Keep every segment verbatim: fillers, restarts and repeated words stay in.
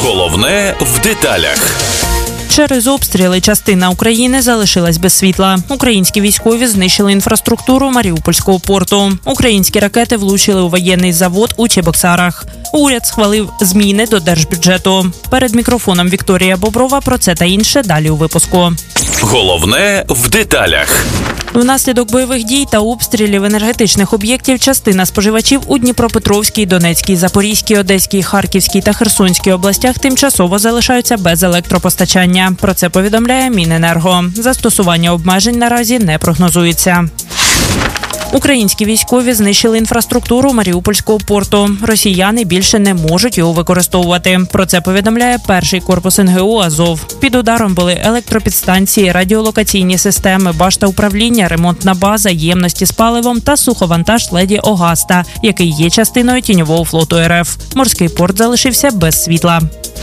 Головне в деталях. Через обстріли частина України залишилась без світла. Українські військові знищили інфраструктуру Маріупольського порту. Українські ракети влучили у воєнний завод у Чебоксарах. Уряд схвалив зміни до держбюджету. Перед мікрофоном Вікторія Боброва про це та інше далі у випуску. Головне в деталях. Внаслідок бойових дій та обстрілів енергетичних об'єктів частина споживачів у Дніпропетровській, Донецькій, Запорізькій, Одеській, Харківській та Херсонській областях тимчасово залишаються без електропостачання. Про це повідомляє Міненерго. Застосування обмежень наразі не прогнозується. Українські військові знищили інфраструктуру Маріупольського порту. Росіяни більше не можуть його використовувати. Про це повідомляє перший корпус ен ге о «Азов». Під ударом були електропідстанції, радіолокаційні системи, башта управління, ремонтна база, ємності з паливом та суховантаж «Леді Огаста», який є частиною тіньового флоту ер еф. Морський порт залишився без світла.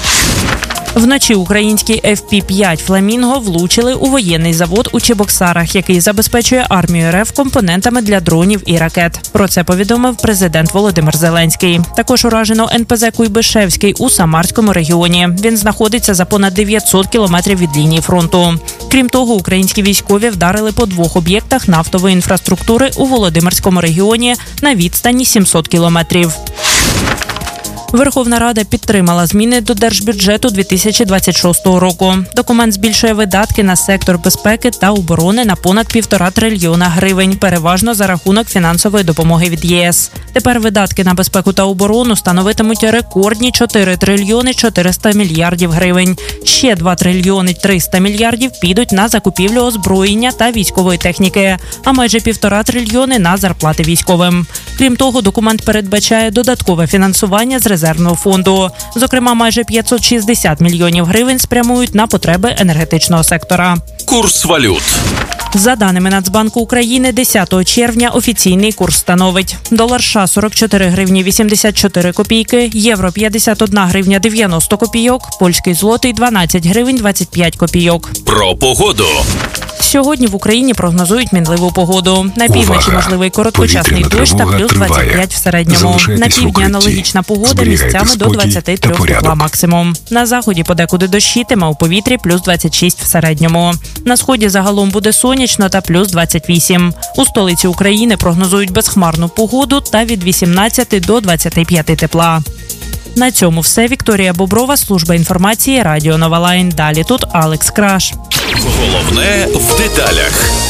Вночі українські еф пі п'ять «Фламінго» влучили у воєнний завод у Чебоксарах, який забезпечує армію ер еф компонентами для дронів і ракет. Про це повідомив президент Володимир Зеленський. Також уражено ен пе зет «Куйбишевський» у Самарському регіоні. Він знаходиться за понад дев'ятсот кілометрів від лінії фронту. Крім того, українські військові вдарили по двох об'єктах нафтової інфраструктури у Володимирському регіоні на відстані сімсот кілометрів. Верховна Рада підтримала зміни до держбюджету дві тисячі двадцять шостого року. Документ збільшує видатки на сектор безпеки та оборони на понад півтора трильйона гривень, переважно за рахунок фінансової допомоги від є ес. Тепер видатки на безпеку та оборону становитимуть рекордні чотири трильйони чотириста мільярдів гривень. Ще два трильйони триста мільярдів підуть на закупівлю озброєння та військової техніки, а майже півтора трильйони на зарплати військовим. Крім того, документ передбачає додаткове фінансування з резервного фонду. Зокрема, майже п'ятсот шістдесят мільйонів гривень спрямують на потреби енергетичного сектора. Курс валют. За даними Нацбанку України, десятого червня офіційний курс становить: долар США – сорок чотири гривні вісімдесят чотири копійки, євро – п'ятдесят одна гривня дев'яносто копійок, польський злотий – дванадцять гривень двадцять п'ять копійок. Про погоду. Сьогодні в Україні прогнозують мінливу погоду. На півночі можливий короткочасний дощ та плюс двадцять п'ять в середньому. На півдні аналогічна погода, місцями до двадцяти трьох тепла максимум. На заході подекуди дощитиме, у повітрі плюс двадцять шість в середньому. На сході загалом буде сонячно та плюс двадцять вісім. У столиці України прогнозують безхмарну погоду та від вісімнадцяти до двадцяти п'яти тепла. На цьому все. Вікторія Боброва, служба інформації, Радіо Нова Лайн. Далі тут Алекс Краш. Головне в деталях.